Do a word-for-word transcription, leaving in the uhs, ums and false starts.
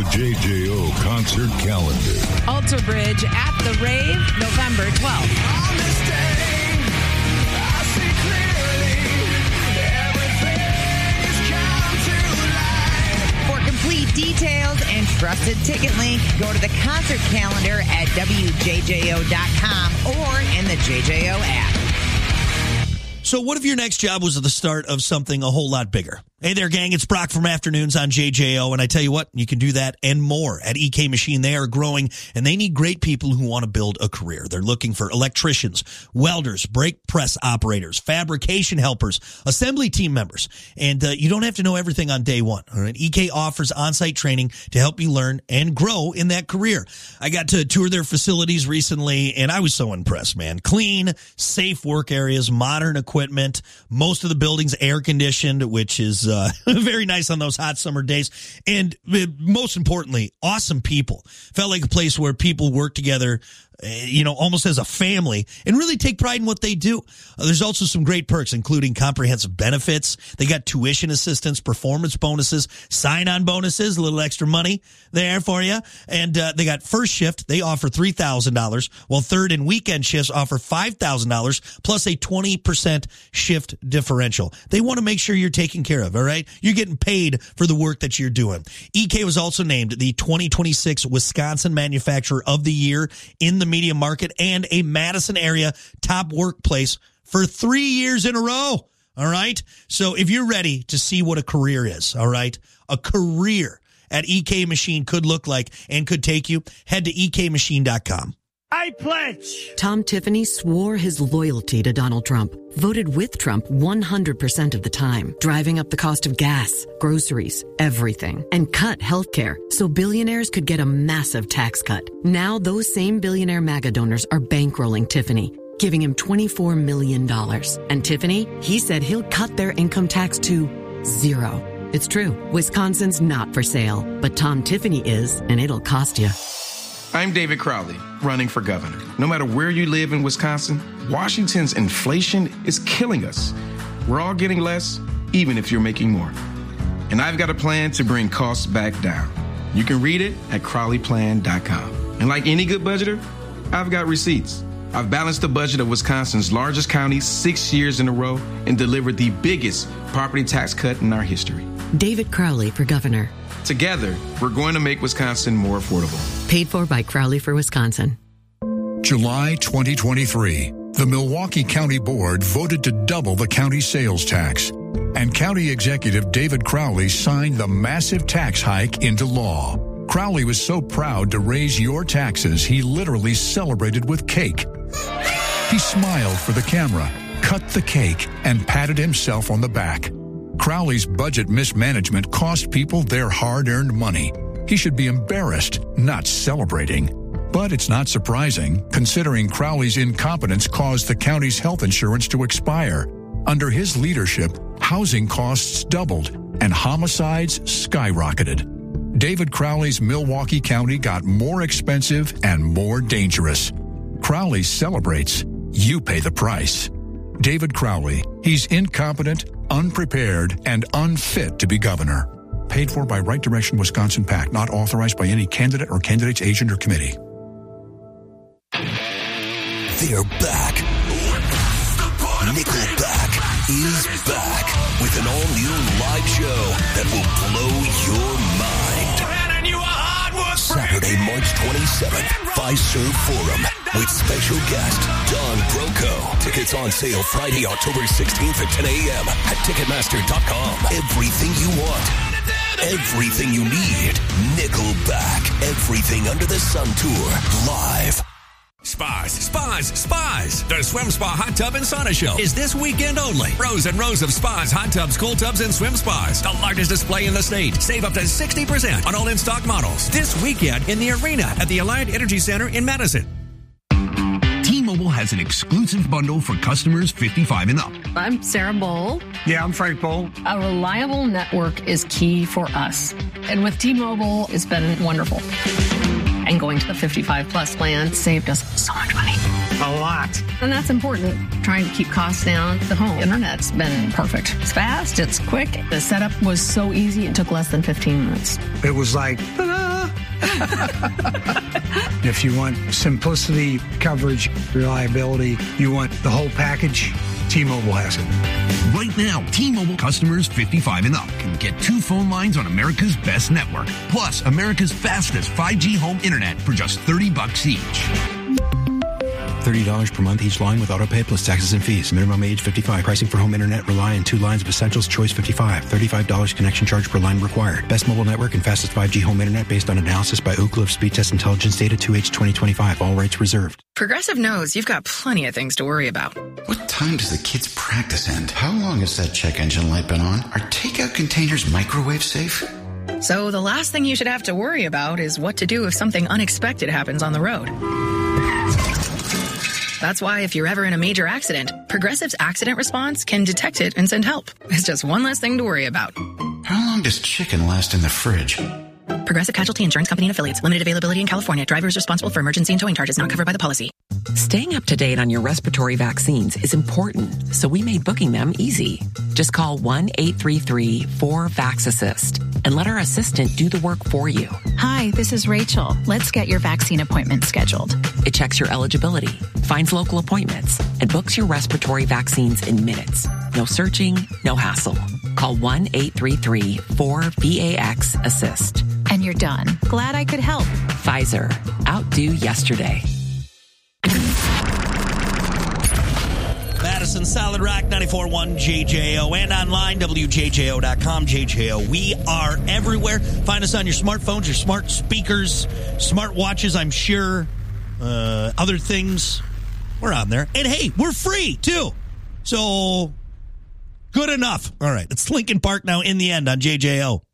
J J O concert calendar. Alter Bridge at the Rave, November twelfth. On this day, I see clearly everything's come to life. For complete details and trusted ticket link, go to the concert calendar at W J J O dot com or in the J J O app. So what if your next job was at the start of something a whole lot bigger? Hey there, gang. It's Brock from Afternoons on J J O, and I tell you what, you can do that and more at E K Machine. They are growing, and they need great people who want to build a career. They're looking for electricians, welders, brake press operators, fabrication helpers, assembly team members, and uh, you don't have to know everything on day one. All right, E K offers on-site training to help you learn and grow in that career. I got to tour their facilities recently, and I was so impressed, man. Clean, safe work areas, modern equipment, most of the buildings air-conditioned, which is Uh, very nice on those hot summer days. And uh, most importantly, awesome people. Felt like a place where people work together, uh, you know, almost as a family and really take pride in what they do. Uh, there's also some great perks, including comprehensive benefits. They got tuition assistance, performance bonuses, sign-on bonuses, a little extra money there for you. And uh, they got first shift. They offer three thousand dollars, while third and weekend shifts offer five thousand dollars plus a twenty percent shift differential. They want to make sure you're taken care of. All right. You're getting paid for the work that you're doing. E K was also named the twenty twenty-six Wisconsin Manufacturer of the Year in the media market and a Madison area top workplace for three years in a row. All right. So if you're ready to see what a career is, all right, a career at E K Machine could look like and could take you, head to E K machine dot com. I pledge. Tom Tiffany swore his loyalty to Donald Trump, voted with Trump one hundred percent of the time, driving up the cost of gas, groceries, everything, and cut healthcare so billionaires could get a massive tax cut. Now those same billionaire MAGA donors are bankrolling Tiffany, giving him twenty-four million dollars. And Tiffany, he said he'll cut their income tax to zero. It's true. Wisconsin's not for sale, but Tom Tiffany is, and it'll cost you. I'm David Crowley, running for governor. No matter where you live in Wisconsin, Washington's inflation is killing us. We're all getting less, even if you're making more. And I've got a plan to bring costs back down. You can read it at crowley plan dot com. And like any good budgeter, I've got receipts. I've balanced the budget of Wisconsin's largest county six years in a row and delivered the biggest property tax cut in our history. David Crowley for governor. Together, we're going to make Wisconsin more affordable. Paid for by Crowley for Wisconsin. July twenty twenty-three, the Milwaukee County Board voted to double the county sales tax. And County Executive David Crowley signed the massive tax hike into law. Crowley was so proud to raise your taxes, he literally celebrated with cake. He smiled for the camera, cut the cake, and patted himself on the back. Crowley's budget mismanagement cost people their hard-earned money. He should be embarrassed, not celebrating. But it's not surprising, considering Crowley's incompetence caused the county's health insurance to expire. Under his leadership, housing costs doubled and homicides skyrocketed. David Crowley's Milwaukee County got more expensive and more dangerous. Crowley celebrates. You pay the price. David Crowley. He's incompetent, unprepared, and unfit to be governor. Paid for by Right Direction Wisconsin PAC, not authorized by any candidate or candidate's agent or committee. They're back. Nickelback is back with an all-new live show that will blow your mind. Saturday, March twenty-seventh, Fiserv Forum with special guest Don Broco. Tickets on sale Friday, October sixteenth at ten a.m. at Ticketmaster dot com. Everything you want. Everything you need. Nickelback. Everything under the sun tour. Live. Spas, spas, spas. The Swim Spa Hot Tub and Sauna Show is this weekend only. Rows and rows of spas, hot tubs, cool tubs, and swim spas. The largest display in the state. Save up to sixty percent on all in-stock models. This weekend in the arena at the Alliant Energy Center in Madison. T-Mobile has an exclusive bundle for customers fifty-five and up. I'm Sarah Bowl. Yeah, I'm Frank Bowl. A reliable network is key for us. And with T-Mobile, it's been wonderful. And going to the fifty-five plus plan saved us so much money. A lot. And that's important. Trying to keep costs down. The home internet's been perfect. It's fast. It's quick. The setup was so easy. It took less than fifteen minutes. It was like, ta-da! If you want simplicity, coverage, reliability, you want the whole package, T-Mobile has it. Right now, T-Mobile customers fifty-five and up can get two phone lines on America's best network, plus America's fastest five G home internet for just thirty bucks each. thirty dollars per month each line with autopay plus taxes and fees. Minimum age fifty-five. Pricing for home internet rely on two lines of Essentials Choice fifty-five. thirty-five dollars connection charge per line required. Best mobile network and fastest five G home internet based on analysis by Ookla of Speed Test Intelligence Data two H twenty twenty-five. All rights reserved. Progressive knows you've got plenty of things to worry about. What time does the kids' practice end? How long has that check engine light been on? Are takeout containers microwave safe? So the last thing you should have to worry about is what to do if something unexpected happens on the road. That's why if you're ever in a major accident, Progressive's accident response can detect it and send help. It's just one less thing to worry about. How long does chicken last in the fridge? Progressive Casualty Insurance Company and Affiliates. Limited availability in California. Driver is responsible for emergency and towing charges not covered by the policy. Staying up to date on your respiratory vaccines is important, so we made booking them easy. Just call one eight three three four VAX-ASSIST and let our assistant do the work for you. Hi, this is Rachel. Let's get your vaccine appointment scheduled. It checks your eligibility, finds local appointments, and books your respiratory vaccines in minutes. No searching, no hassle. Call one eight three three four VAX-ASSIST. And you're done. Glad I could help. Pfizer. Outdo yesterday. Madison, Solid Rock, ninety-four point one J J O, and online, W J J O dot com, J J O. We are everywhere. Find us on your smartphones, your smart speakers, smart watches, I'm sure, uh, other things. We're on there. And hey, we're free, too. So, good enough. All right, it's Lincoln Park now in the end on J J O.